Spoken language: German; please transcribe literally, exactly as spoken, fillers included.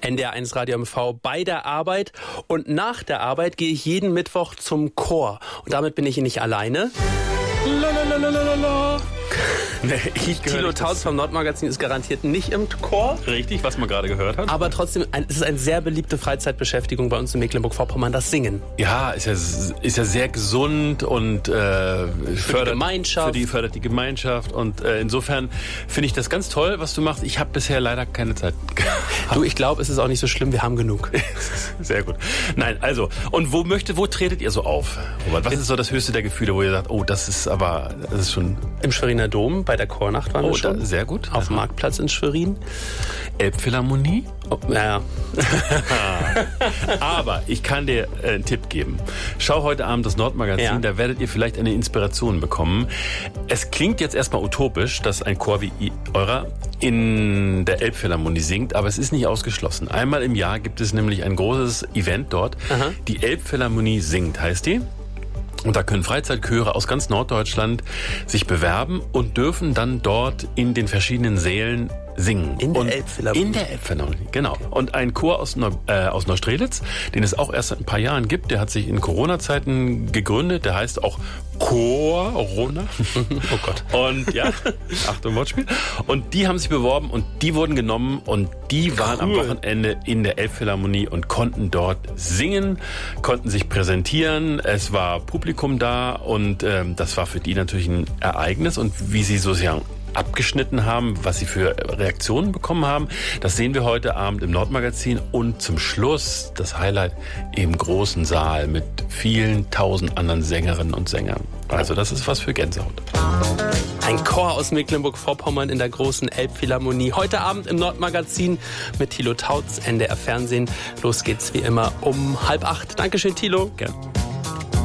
N D R eins Radio M V bei der Arbeit. Und nach der Arbeit gehe ich jeden Mittwoch zum Chor. Und damit bin ich nicht alleine. Lalalala. Nee, ich Thilo Tautz vom Nordmagazin ist garantiert nicht im Chor. Richtig, was man gerade gehört hat. Aber trotzdem, ein, es ist eine sehr beliebte Freizeitbeschäftigung bei uns in Mecklenburg-Vorpommern, das Singen. Ja, ist ja, ist ja sehr gesund und äh, fördert, die Gemeinschaft. Für die, fördert die Gemeinschaft. Und äh, insofern finde ich das ganz toll, was du machst. Ich habe bisher leider keine Zeit gehabt. Du, ich glaube, es ist auch nicht so schlimm, wir haben genug. Sehr gut. Nein, also, und wo möchte, wo tretet ihr so auf, Robert? Was ist so das höchste der Gefühle, wo ihr sagt, oh, das ist aber, das ist schon... Im Schweriner Dom, bei der Chornacht waren oh, wir schon. Da, sehr gut. Auf dem Marktplatz in Schwerin. Elbphilharmonie? Oh, naja. Aber ich kann dir äh, einen Tipp geben. Schau heute Abend das Nordmagazin, ja. Da werdet ihr vielleicht eine Inspiration bekommen. Es klingt jetzt erstmal utopisch, dass ein Chor wie eurer in der Elbphilharmonie singt, aber es ist nicht ausgeschlossen. Einmal im Jahr gibt es nämlich ein großes Event dort. Aha. Die Elbphilharmonie singt, heißt die. Und da können Freizeitchöre aus ganz Norddeutschland sich bewerben und dürfen dann dort in den verschiedenen Sälen singen. In der Elbphilharmonie. In der Elbphilharmonie, genau. Und ein Chor aus, Neu, äh, aus Neustrelitz, den es auch erst seit ein paar Jahren gibt, der hat sich in Corona-Zeiten gegründet, der heißt auch Corona. Oh Gott. Und ja, Achtung, Wortspiel. Und die haben sich beworben und die wurden genommen und die waren cool. Am Wochenende in der Elbphilharmonie und konnten dort singen, konnten sich präsentieren. Es war Publikum da und ähm, das war für die natürlich ein Ereignis. Und wie sie so sagen, abgeschnitten haben, was sie für Reaktionen bekommen haben. Das sehen wir heute Abend im Nordmagazin und zum Schluss das Highlight im großen Saal mit vielen tausend anderen Sängerinnen und Sängern. Also das ist was für Gänsehaut. Ein Chor aus Mecklenburg-Vorpommern in der großen Elbphilharmonie. Heute Abend im Nordmagazin mit Thilo Tautz, N D R Fernsehen. Los geht's wie immer um halb acht. Dankeschön, Thilo. Gerne.